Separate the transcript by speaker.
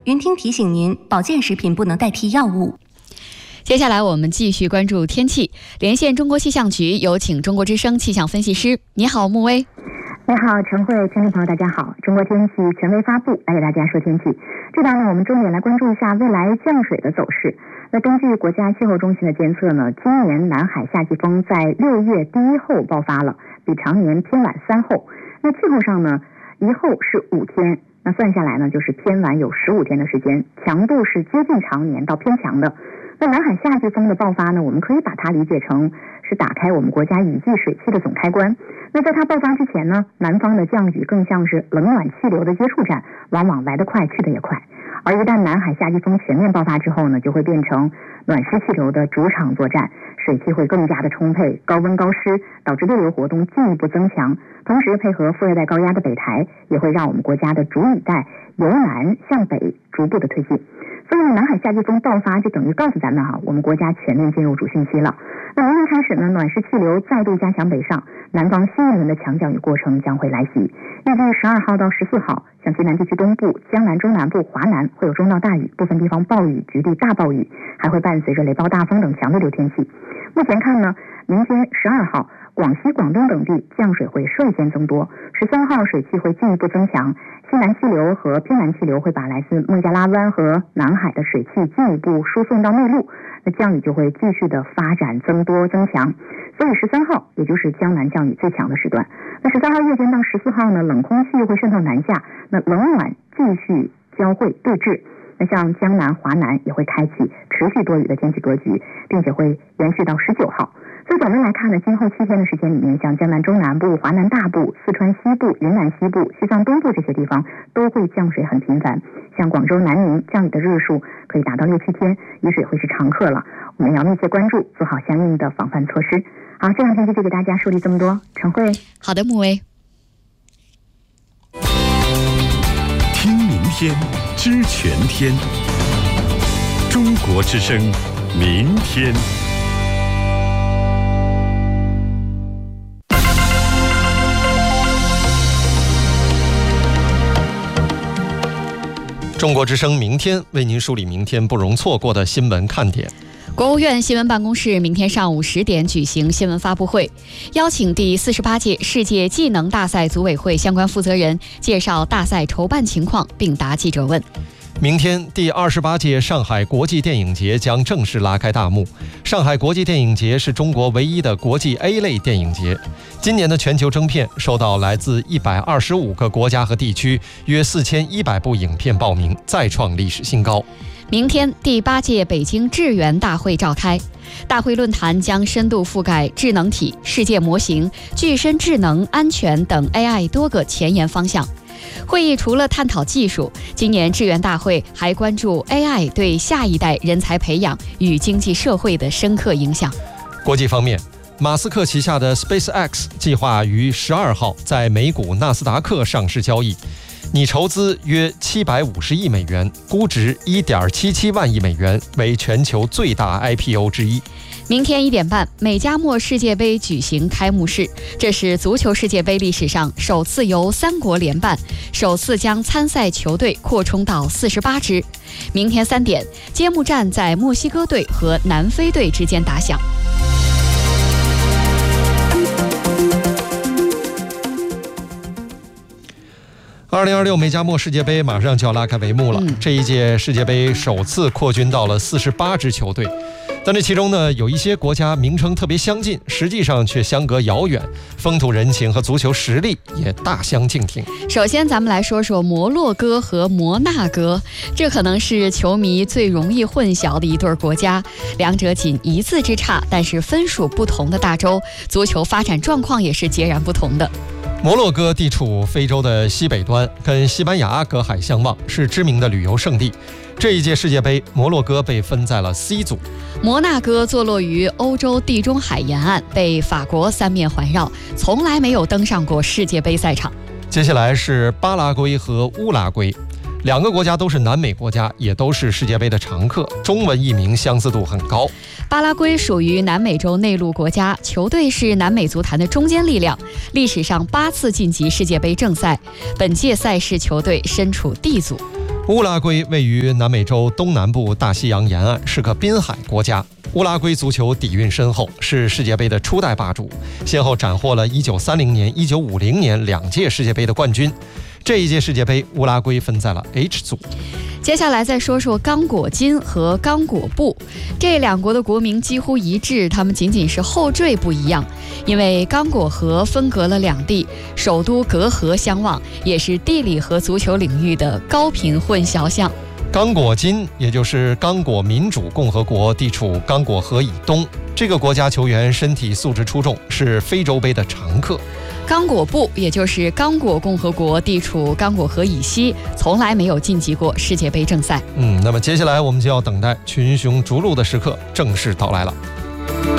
Speaker 1: 云听提醒您，保健食品不能代替药物。
Speaker 2: 接下来我们继续关注天气，连线中国气象局，有请中国之声气象分析师。你好，穆威。
Speaker 3: 你好，陈慧，听众朋友大家好。中国天气权威发布，来给大家说天气。这档呢，我们重点来关注一下未来降水的走势。那根据国家气候中心的监测呢，今年南海夏季风在6月第一后爆发了，比常年偏晚3后。那气候上呢，一后是5天，那算下来呢，就是偏晚有15天的时间，强度是接近常年到偏强的。那南海夏季风的爆发呢，我们可以把它理解成是打开我们国家雨季水汽的总开关。那在它爆发之前呢，南方的降雨更像是冷暖气流的接触站，往往来得快去得也快。而一旦南海夏季风全面爆发之后呢，就会变成暖湿气流的主场作战，水汽会更加的充沛，高温高湿导致对流活动进一步增强，同时配合副热带高压的北抬，也会让我们国家的主雨带由南向北逐步的推进。所以南海夏季风爆发就等于告诉咱们我们国家全面进入主汛期了。那明天开始呢，暖湿气流再度加强北上，南方新一轮的强降雨过程将会来袭。预计12号到14号，像西南地区东部、江南、中南部、华南会有中到大雨，部分地方暴雨，局地大暴雨，还会伴随着雷暴大风等强对流天气。目前看呢，明天12号，广西、广东等地降水会率先增多，13号水汽会进一步增强，西南气流和偏南气流会把来自孟加拉湾和南海的水汽进一步输送到内陆，那降雨就会继续的发展增多增强。所以13号也就是江南降雨最强的时段。那13号夜间到14号呢，冷空气又会渗透南下，那冷暖继续交汇对峙。那像江南、华南也会开启持续多雨的天气格局，并且会延续到19号。所以短期来看呢，今后7天的时间里面，像江南中南部、华南大部、四川西部、云南西部、西藏东部这些地方都会降水很频繁。像广州、南宁降雨的日数可以达到6-7天，雨水会是常客了。我们要密切关注，做好相应的防范措施。好，这两天就给大家梳理这么多。陈慧，
Speaker 2: 好的，穆威。
Speaker 4: 听明天，知全天。中国之声，明天。
Speaker 5: 中国之声明天为您梳理明天不容错过的新闻看点。
Speaker 2: 国务院新闻办公室明天上午10点举行新闻发布会，邀请第48届世界技能大赛组委会相关负责人介绍大赛筹办情况，并答记者问。
Speaker 5: 明天，第28届上海国际电影节将正式拉开大幕。上海国际电影节是中国唯一的国际 A 类电影节。今年的全球征片收到来自125个国家和地区约4100部影片报名，再创历史新高。
Speaker 2: 明天，第8届北京智源大会召开，大会论坛将深度覆盖智能体、世界模型、具身智能、安全等 AI 多个前沿方向。会议除了探讨技术，今年智源大会还关注 AI 对下一代人才培养与经济社会的深刻影响。
Speaker 5: 国际方面，马斯克旗下的 SpaceX 计划于12号在美股纳斯达克上市交易，拟筹资约750亿美元，估值1.77万亿美元，为全球最大 IPO 之一。
Speaker 2: 明天1点半，美加墨世界杯举行开幕式，这是足球世界杯历史上首次由3国联办，首次将参赛球队扩充到48支。明天3点，揭幕战在墨西哥队和南非队之间打响。
Speaker 5: 2026美加墨世界杯马上就要拉开帷幕了，这一届世界杯首次扩军到了48支球队。但这其中呢，有一些国家名称特别相近，实际上却相隔遥远，风土人情和足球实力也大相径庭。
Speaker 2: 首先咱们来说说摩洛哥和摩纳哥，这可能是球迷最容易混淆的一对国家，两者仅1字之差，但是分属不同的大洲，足球发展状况也是截然不同的。
Speaker 5: 摩洛哥地处非洲的西北端，跟西班牙隔海相望，是知名的旅游胜地。这一届世界杯，摩洛哥被分在了 C 组。
Speaker 2: 摩纳哥坐落于欧洲地中海沿岸，被法国3面环绕，从来没有登上过世界杯赛场。
Speaker 5: 接下来是巴拉圭和乌拉圭，两个国家都是南美国家，也都是世界杯的常客，中文译名相似度很高。
Speaker 2: 巴拉圭属于南美洲内陆国家，球队是南美足坛的中坚力量，历史上8次晋级世界杯正赛，本届赛事球队身处 D 组。
Speaker 5: 乌拉圭位于南美洲东南部大西洋沿岸，是个滨海国家。乌拉圭足球底蕴深厚，是世界杯的初代霸主，先后斩获了1930年、1950年2届世界杯的冠军。这一届世界杯，乌拉圭分在了 H 组。
Speaker 2: 接下来再说说刚果金和刚果布，这两国的国名几乎一致，他们仅仅是后缀不一样。因为刚果河分隔了两地，首都隔河相望，也是地理和足球领域的高频混淆项。
Speaker 5: 刚果金，也就是刚果民主共和国，地处刚果河以东。这个国家球员身体素质出众，是非洲杯的常客。
Speaker 2: 刚果布，也就是刚果共和国，地处刚果河以西，从来没有晋级过世界杯正赛。
Speaker 5: 那么接下来我们就要等待群雄逐鹿的时刻正式到来了。